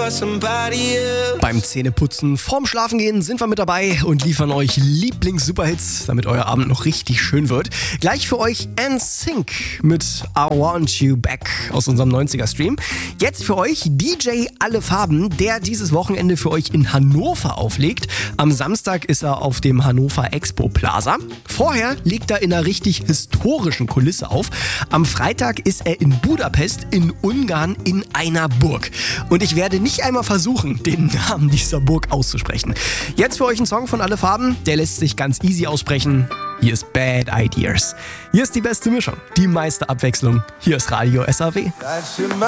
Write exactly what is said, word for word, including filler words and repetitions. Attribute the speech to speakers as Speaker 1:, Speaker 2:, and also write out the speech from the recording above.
Speaker 1: Beim Zähneputzen vorm Schlafengehen sind wir mit dabei und liefern euch Lieblings-Superhits, damit euer Abend noch richtig schön wird. Gleich für euch N Sync mit I Want You Back aus unserem neunziger-Stream. Jetzt für euch D J Alle Farben, der dieses Wochenende für euch in Hannover auflegt. Am Samstag ist er auf dem Hannover Expo Plaza. Vorher legt er in einer richtig historischen Kulisse auf. Am Freitag ist er in Budapest in Ungarn in einer Burg. Und ich werde nicht einmal versuchen, den Namen dieser Burg auszusprechen. Jetzt für euch ein Song von Alle Farben, der lässt sich ganz easy aussprechen. Hier ist Bad Ideas. Hier ist die beste Mischung, die meiste Abwechslung. Hier ist Radio S A W.